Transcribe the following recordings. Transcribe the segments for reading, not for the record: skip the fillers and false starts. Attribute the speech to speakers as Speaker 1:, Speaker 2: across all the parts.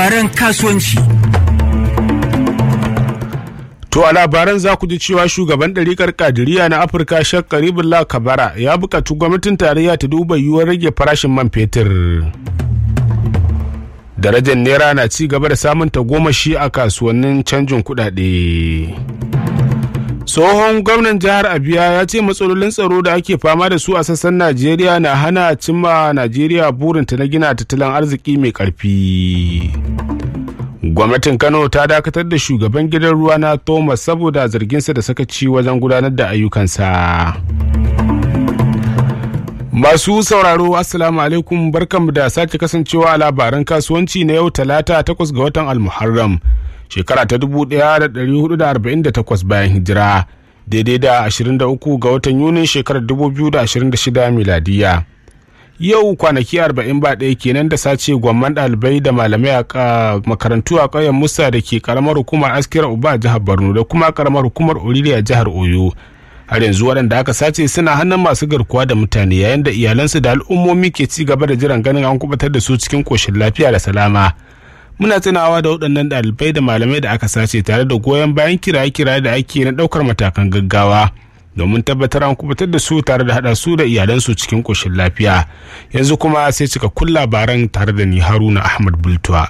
Speaker 1: Labaran kasuwanci.
Speaker 2: To a labaran za ku ji cewa shugaban ɗarikar Kadiriya na Afirka Sheikh Karibullah Kabara ya buƙaci gwamnatin tarayya ta duba yiwuwar rage farashin man fetur. Darajar naira na ci gaba da samun tagomashi a kasuwannin canjin kuɗaɗe. Tsohon gwamnan jihar Abia ya ce matsalolin tsaro da ake fama da su a sassan Najeriya na hana cimma Najeriya burinta na gina tattalin arziki mai ƙarfi. Gwamnatin Kano ta dakatar da shugaban gidan ruwa na Thomas saboda zarginsa da sakaci wajen gudanar da ayyukansa. Masu sauraro assalamu alaikum, barkanmu da sake kasancewa a labaran kasuwanci na yau talata 8 ga watan Almuharram shekara ta 1448 bayan hijira, daidai da 23 ga watan Yunin shekarar 2026 miladiya. Yau kwanaki 41 kenan da sace gwamman ɗalibai da malamai a makarantu a ƙauyen Musa da ke karamar hukumar Askira Uba a jihar Borno da kuma karamar hukumar Oriri a jihar Oyo. Har yanzu waɗanda aka sace suna hannun masu garkuwa da mutane, yayin da iyalansu da al'ummomi ke ci gaba da jiran ganin an kubatar da su cikin koshin lafiya da salama. Muna tunawa da waɗannan ɗalibai da malamai da aka sace tare da goyon bayan kiraye-kiraye da ake na ɗaukar matakan gaggawa domin tabbatar an kubutar da su tare da haɗa su da iyalansu cikin koshin lafiya. Yanzu kuma sai cikakkun labaran tare da ni Haruna Ahmad Bultuwa.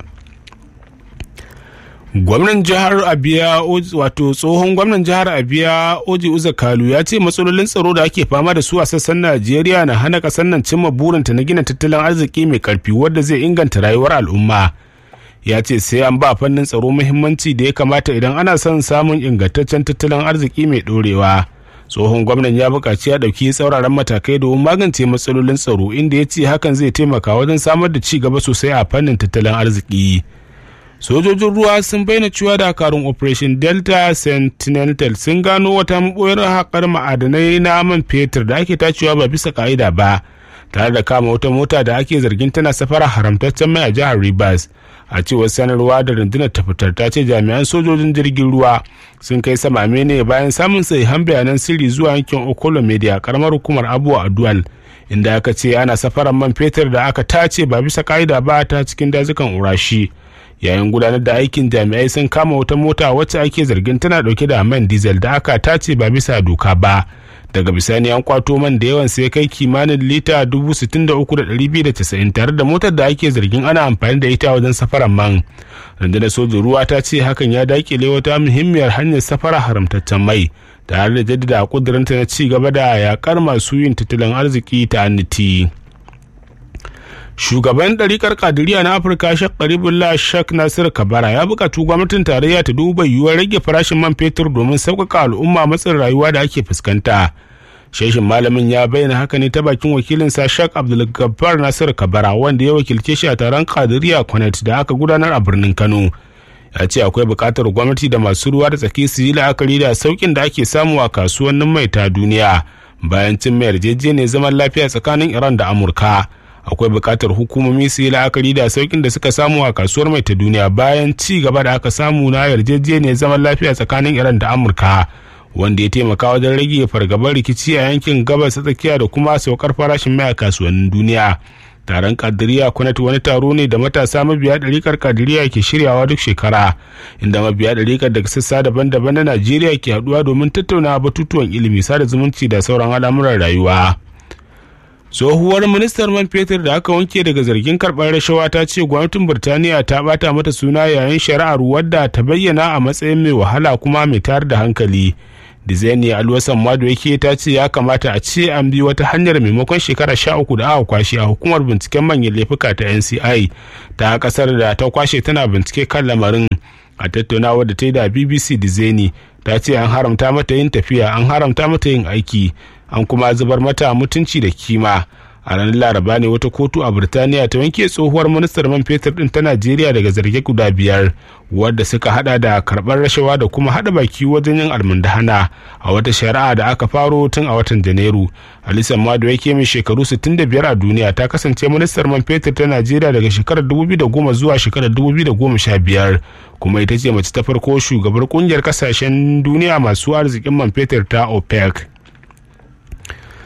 Speaker 2: Gwamnan jihar Abia wato tsohon gwamnan jihar Abia Oji Uza Kalu ya ce matsalolin tsaro da ake fama da su a sassan Najeriya na hana kasar nan cimma burinta na gina tattalin arziki mai karfi wanda zai inganta rayuwar al'umma. Ya ce sai an ba fannin tsaro muhimmanci da ya kamata idan ana son samun ingantaccen tattalin arziki mai dorewa. Tsohon gwamnan ya buƙaci ya ɗauki tsauraran matakai domin magance matsalolin tsaro, inda ya ce hakan zai taimaka wajen samar da ci gaba sosai a fannin tattalin arziki. Sojojin ruwa sun bayyana cewa dakarun Operation Delta Sentinel sun gano wata maɓoyar haƙar ma'adanai na man fetur da ake tacewa ba bisa ƙa'ida ba, tare da kama wata mota da ake zargin tana safara haramtaccen mai a jihar Rivers. A cewar sanarwa da rundunar ta fitar, ta ce jami'an sojojin jirgin ruwa sun kai samame ne bayan samun sahihan bayanan sirri zuwa yankin Okolo Media, karamar hukumar Abuwa Adual, inda aka ce ana safaran man fetur da aka tace ba bisa ka'ida ba ta cikin dazukan Urashi. Yayin gudanar da aikin, jami'ai sun kama wata mota wacce ake zargin tana dauke da man diesel da aka tace ba bisa doka ba. Daga bisani an kwato man da yawan sai kai kimanin lita 63,290 tare da motar da ake zargin ana amfani da ita wajen safaran man. Rundunar sojin ruwa ta ce hakan ya dakile wata muhimmiyar hanyar safara haramtaccen mai, tare da jaddada kudurinta na ci gaba da yakar masu yin tattalin arziki ta anniti. Shugaban ɗarikar Kadiriya na Afirka Sheikh Karibullah Sheikh Nasir Kabara ya buƙaci gwamnatin tarayya ta duba yiwuwar rage farashin man fetur domin sauƙaƙa al'umma matsin rayuwa da ake fuskanta. Shehin malamin ya bayyana haka ne ta bakin wakilinsa Sheikh Abdulgabbar Nasir Kabara, wanda ya wakilce shi a taron Kadiriya Connect da aka gudanar a birnin Kano. Ya ce akwai buƙatar gwamnati da masu ruwa da tsaki su yi la'akari da sauƙin da ake samu a kasuwannin mai ta duniya bayan cin yarjejeniyar zaman lafiya tsakanin Iran da Amurka. Akwai buƙatar hukumomi su yi la'akari da sauƙin da suka samu a kasuwar mai ta duniya bayan ci gaba da aka samu na yarjejeniyar zaman lafiya tsakanin Iran da Amurka, wanda ya taimaka wajen rage fargabar rikici a yankin gabas ta tsakiya da kuma saukar farashin mai a kasuwannin duniya. Taron Kadiriya Connect wani taro ne da matasa mabiya ɗarikar Kadiriya ke shiryawa duk shekara, inda mabiya ɗarikar daga sassa daban-daban na Najeriya ke haɗuwa domin tattauna batutuwan ilimi, sada zumunci da sauran al'amuran rayuwa. Tsohuwar ministar man fetur da aka wanke daga zargin karɓar rashawa ta ce gwamnatin Birtaniya ta bata mata suna yayin shari'ar, wadda ta bayyana a matsayin mai wahala kuma mai tayar da hankali. Dizaini Alwasan Mado yake ta ce ya kamata a ce an bi wata hanyar maimakon shekara 13 da aka kwashe a hukumar binciken manyan laifuka ta NCI ta kasar da ta kwashe tana bincike kan lamarin. A tattaunawar da ta yi da BBC, Dizaini ta ce an haramta mata yin tafiya, an haramta mata yin aiki, an kuma zubar mata mutunci da kima. A ranar Laraba ne wata kotu a Birtaniya ta wanke tsohuwar ministar man fetur din ta Najeriya daga zarge guda 5, wadda suka hada da karɓar rashawa da kuma hada baki wajen yin almundahana a wata shari'a da aka faro tun a watan Janairu. Alisan Mado yake mai shekaru 65 a duniya, ta kasance ministar man fetur ta Najeriya daga shekarar 2010 zuwa shekarar 2015, kuma ita ce mace ta farko shugabar kungiyar kasashen duniya masu arzikin man fetur ta OPEC.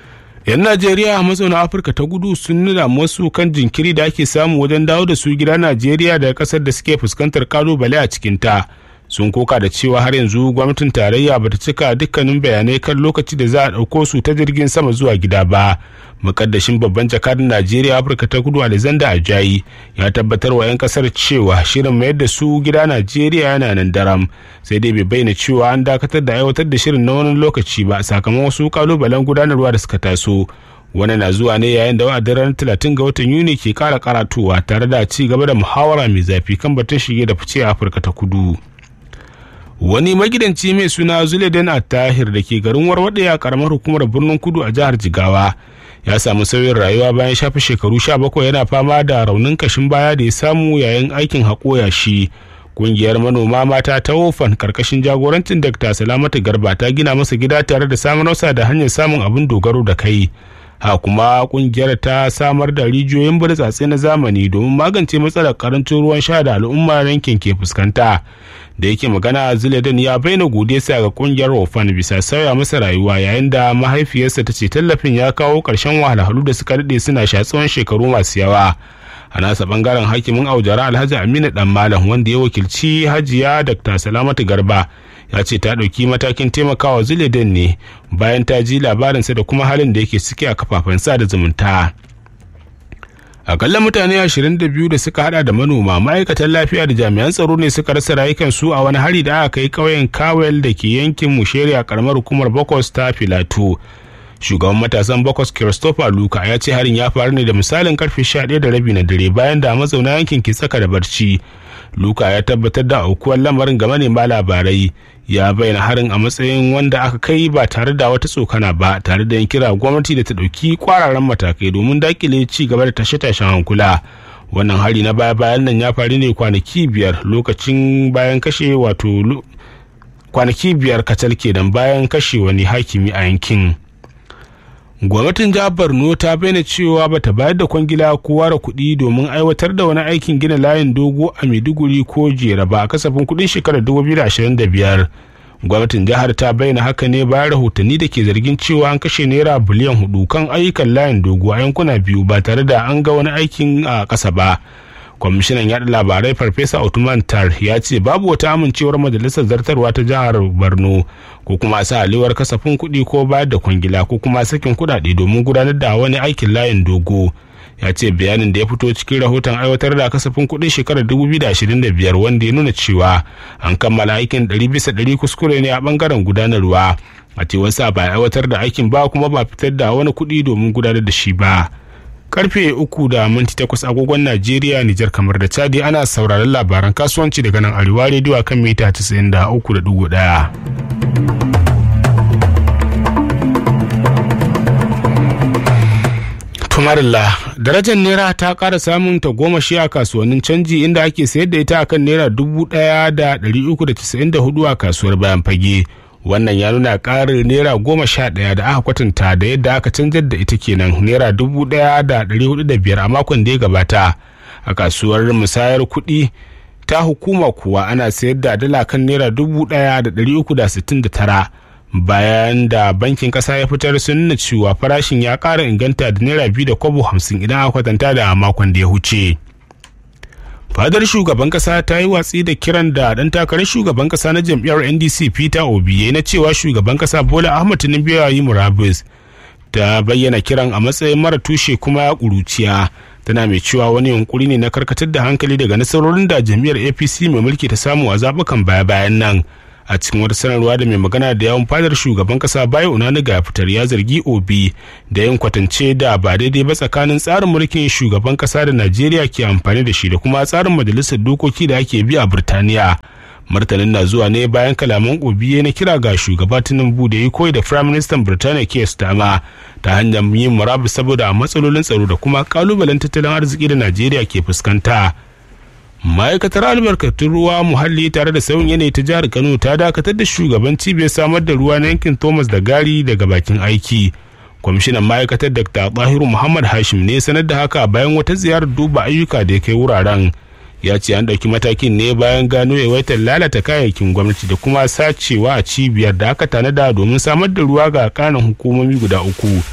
Speaker 2: 'Yan Najeriya mazauna Afirka ta Kudu sun nuna wasu kan jinkiri da ake samu wajen dawo da su gida Najeriya daga kasar da suke fuskantar kalubale a cikinta. Sun koka da cewa har yanzu gwamnatin tarayya bata cika dukkanin bayanai kan lokaci da za a ɗauko su ta jirgin sama zuwa gida ba. Mukaddashin babban jakadun Najeriya Afirka ta Kudu Alexander Ajayi ya tabbatar wa 'yan kasar cewa shirin mayar da su gida Najeriya yana nan daram, sai dai bai bayyana cewa an dakatar da aiwatar da shirin na wani lokaci ba sakamakon wasu kalubalen gudanarwa da suka taso. Wani na zuwa ne yayin da wa'adin ranar 30 ga watan Yuni ke kara karatuwa tare da ci gaba da muhawara mai zafi kan batun shige da fice a Afirka ta Kudu. Wani magidanci mai suna Zuleden Attahir da ke garin Warwade a karamar hukumar Birnin Kudu a jihar Jigawa ya samu sauyin rayuwa bayan shafe shekaru 17 yana fama da raunin kashin baya da ya samu yayin aikin haƙo yashi. Kungiyar manoma mata ta Wofan karkashin jagorancin Dr. Salamatu Garba ta gina masa gida tare da samun rasa da hanyar samun abin dogaro da kai. Ha kuma kungiyar ta samar da rijiyoyin burtsatse na zamani domin magance matsalar karancin ruwan sha da al'ummar yankin ke fuskanta. Da yake magana, Zuleden ya bayyana godiyarsa ga kungiyar Wofan bisa sauya masa rayuwa yayin da mahaifiyarsa ta ce tallafin ya kawo ƙarshen wahalhalu da suka daɗe suna sha tsawon shekaru masu yawa. A nasa bangaren hakimin Aujara Alhaji Aminu Dan Malam wanda ya wakilci Hajiya Dr. Salamatu Garba ya ce ta ɗauki matakin taimakawa Zuleden ne bayan ta ji labarinsa da kuma halin da yake ciki a kafafen sada zumunta. Akalla mutane 22 da suka hada da manoma, ma'aikatan lafiya da jami'an tsaro ne suka rasa rayukansu a wani hari da aka kai ƙauyen Kawel da ke yankin Mushere a karamar hukumar Bokos ta Filato. Shugaban matasan Bokos Christopher Luka ya ce harin ya faru ne da misalin karfe 11:30 na dare bayan da mazauna yankin ke tsaka da barci. Luka ya tabbatar da aukuwar lamarin ga manema labarai, ya bayyana harin a matsayin wanda aka kai ba tare da wata tsokana ba, tare da yin kira gwamnati da ta ɗauki kwararan matakai domin dakile ci gaba da tashe-tashen hankula. Wannan hari na baya-bayan nan ya faru ne kwanaki biyar kacal kenan bayan kashe wani hakimi a yankin. Gwamnatin jihar Borno ta bayyana cewa bata bayar da kwangila ko ware kuɗi domin aiwatar da wani aikin gina layin dogo a Maiduguri ko Jera ba a kasafin kuɗin shekarar 2025. Gwamnatin jihar ta bayyana haka ne bayan rahotanni da ke zargin cewa an kashe naira biliyan 4 kan ayyukan layin dogo a yankuna biyu ba tare da an ga wani aikin a ƙasa ba. Kwamishinan yaɗa labarai Farfesa Ottoman Tar ya ce babu wata amincewar majalisar zartarwa ta jihar Borno ko kuma sa aliwar kasafin kuɗi ko bayar da kwangila ko kuma sakin kuɗaɗe domin gudanar da wani aikin layin dogo. Ya ce bayanin da ya fito cikin rahoton aiwatar da kasafin kuɗin shekarar 2025 wanda ya nuna cewa an kammala aikin 100% kuskure ne a bangaren gudanarwa. A cewar sa ba aiwatar da aikin ba kuma ba fitar da wani kuɗi domin gudanar da shi ba. Karfe 3:08 agogon Najeriya, Nijar, kamar da Chadi ana sauraron labaran kasuwanci daga nan Arewa rediyo kan mita 93.1. Tumarilla, darajar naira ta ƙara samun tagomashi a kasuwannin canji inda ake sayar da ita akan naira 1,394 a kasuwar Bayan Fage. Wannan ya nuna ƙarin naira 11 da aka kwatanta da yadda aka canjar da ita kenan naira 1,405 a makon da ya gabata. A kasuwar musayar kuɗi ta hukuma kuwa ana sayar da dala kan naira 1,369 bayan da bankin ƙasa ya fitar sun nuna cewa farashin ya ƙara inganta da naira 2.50 idan aka kwatanta da makon da ya huce. Fadar shugaban kasa ta yi watsi da kiran da dan takarar shugaban kasa na jam'iyyar NDC Peter Obi na cewa shugaban kasa Bola Ahmed Tinubu ya yi murabus. Ta bayyana kiran a matsayin mara tushe kuma ya kuruciya, tana mai cewa wani yunkuri ne na karkatar da hankali daga nasarorin da jam'iyyar APC mai mulki ta samu a zabukan baya-bayan nan. A cikin wata sanarwa da mai magana da yawun fadar shugaban kasa Bayo Onanuga ya fitar, ya zargi Obi da yin kwatance da ba daidai ba tsakanin tsarin mulkin shugaban kasa da Najeriya ke amfani da shi da kuma tsarin majalisar dokoki da ake bi a Birtaniya. Martanin na zuwa ne bayan kalaman Obi na kira ga shugaba Tinubu da ya koyi da Prime Minister Birtaniya Keir Starmer ta hanyar yin murabus saboda matsalolin tsaro da kuma kalubalen tattalin arziki da Najeriya ke fuskanta. Ma'aikatar albarkatun ruwa, muhalli tare da sauyin yanayi ta jihar Kano ta dakatar da shugaban cibiyar samar da ruwa na yankin Thomas da Gari daga bakin aiki. Kwamishinan ma'aikatar Dr. Tahiru Muhammad Hashim ne sanar da haka bayan wata ziyarar duba ayyuka da ya kai wuraren. Ya ce an ɗauki matakin ne bayan gano yawaitar lalata kayayyakin gwamnati da kuma sacewa a cibiyar da aka tanada domin samar da ruwa ga kanan hukumomi guda uku.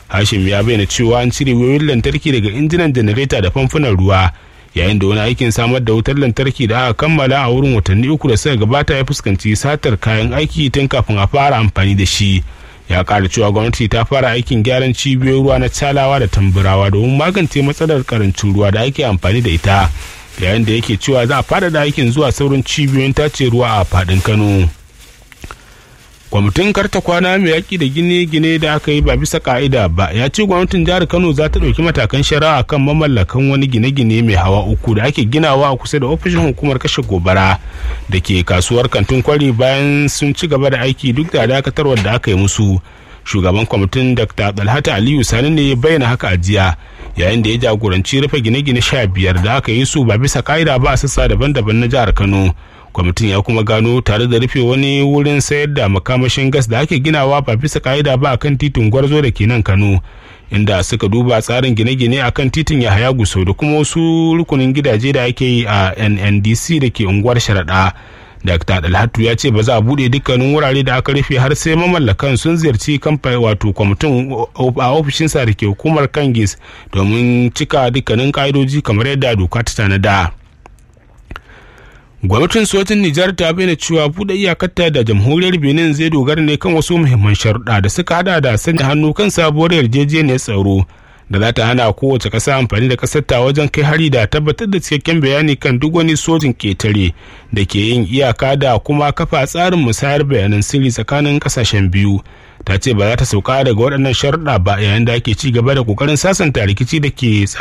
Speaker 2: Hashim ya bayyana cewa an cire wayoyin lantarki daga injinan janareta da famfunan ruwa, yayin da wani aikin samar da wutar lantarki da aka kammala a wurin watanni 3 da suka gabata ya fuskanci satar kayan aiki tun kafin a fara amfani da shi. Ya ƙara cewa gwamnati ta fara aikin gyaran cibiyoyin ruwa na Talawa da Tamburawa domin magance matsalar karancin ruwa da ake amfani da ita, yayin da yake cewa za a faɗaɗa aikin zuwa sauran cibiyoyin tace ruwa a faɗin Kano. Kwamitin karta kwana mai yaƙi da gine-gine da aka yi ba bisa ka'ida ba ya ce gwamnatin jihar Kano za ta ɗauki matakan shari'a kan mamallakan wani gine-gine mai hawa 3 da ake ginawa a kusa da ofishin hukumar kashe gobara da ke kasuwar Kantin Kwari bayan sun ci gaba da aiki duk da dakatarwar da aka yi musu. Shugaban kwamitin Dr. Dalhata Aliyu Sani ne ya bayyana haka a jiya, yayin da ya jagoranci rufe gine-gine 15 da aka yi su ba bisa ka'ida ba a sassa daban-daban na jihar Kano. Kwamitin ya kuma gano tare da rufe wani wurin sayar da makamashin gas da ake ginawa ba bisa ka'ida ba akan titin Gwarzo da ke nan Kano, inda suka duba tsarin gine-gine akan titin Yahaya Gusau da kuma wasu rukunin gidaje da ake yi a NNDC da ke unguwar Sharaɗa. Dr. Dalhatu ya ce ba za a buɗe dukkanin wurare da aka rufe har sai mamallakan sun ziyarci kamfani wato kwamitin a ofishinsa da ke hukumar Kangis domin cika dukkanin ka'idoji kamar yadda doka ta tanada. Gwamnatin sojin Nijar ta bayyana cewa buɗe iyakarta da jamhuriyar Benin zai dogara ne kan wasu muhimman sharuɗa da suka hada da sanya hannu kan sabuwar yarjejeniyar tsaro da za ta hana kowace ƙasa amfani da ƙasar ta wajen kai hari da tabbatar da cikakken bayani kan duk wani sojin ƙetare da ke yin iyaka da kuma kafa tsarin musayar bayanan sirri tsakanin ƙasashen biyu. Ta ce ba za ta sauka daga waɗannan sharuɗa ba yayin da ake ci gaba da ƙoƙarin sasanta rikici da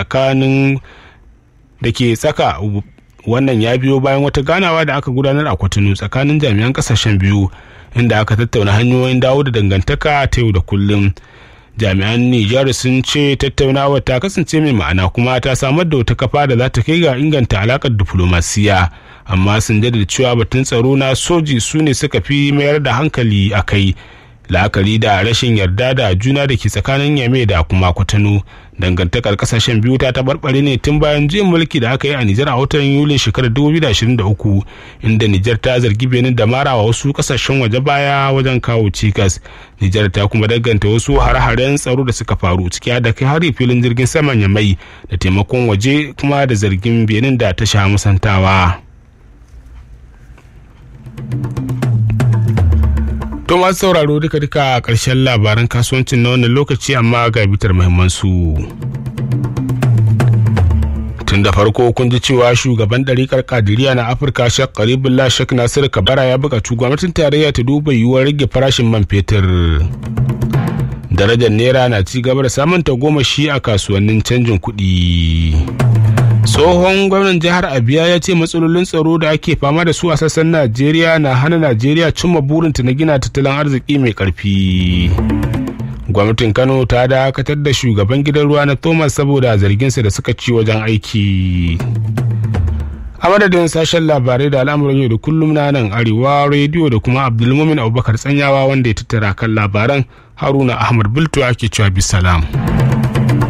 Speaker 2: ke tsaka. Wannan ya biyo bayan wata ganawa da aka gudanar a Kwatano tsakanin jami'an kasashen biyu, inda aka tattauna hanyoyin dawo da dangantaka ta yau da kullum. Jami'an Nijar sun ce tattaunawar ta kasance mai ma'ana kuma ta samar da wata kafa da za ta kai ga inganta alakar diflomasiya, amma sun jaddada cewa batun tsaro na soji su ne suka fi mayar da hankali a kai, la'akari da rashin yarda da juna da ke tsakanin Yame da kuma Kwatano. Dangantakar kasashen biyu ta tabarbare ne tun bayan juyin mulki da aka yi a Nijar a watan Yulin shekarar 2023, inda Nijar ta zargi Benin da marawa wasu kasashen waje baya wajen kawo cikas. Nijar ta kuma danganta wasu hare-haren tsaro da suka faru, ciki da kai hari filin jirgin saman Yamai da taimakon waje kuma da zargin Benin da ta sha musantawa. To masu sauraro duka a ƙarshen labaran kasuwancin na wannan lokaci, amma ga bitar muhimmansu. Tun da farko kun ji cewa shugaban ɗariƙar Kadiriya na Afirka Sheikh Karibullah Sheikh Nasir Kabara ya buƙaci gwamnatin tarayya ta duba yiwuwar rage farashin man fetur. Darajar naira na ci gaba da samun tagomashi a kasuwannin canjin kuɗi. Tsohon gwamnan jihar Abia ya ce matsalolin tsaro da ake fama da su a sassan Najeriya na hana Najeriya cimma burinta na gina tattalin arziki mai ƙarfi. Gwamnatin Kano ta dakatar da shugaban gidan ruwa na Thomas saboda zarginsa da suka ci wajen aiki. A madadin sashen labarai da al'amuran yau da kullum na nan Arewa rediyo da kuma Abdulmumin Abubakar Tsanyawa wanda ya tattara kan labaran, Haruna Ahmad Bultu ake cewa bisalam.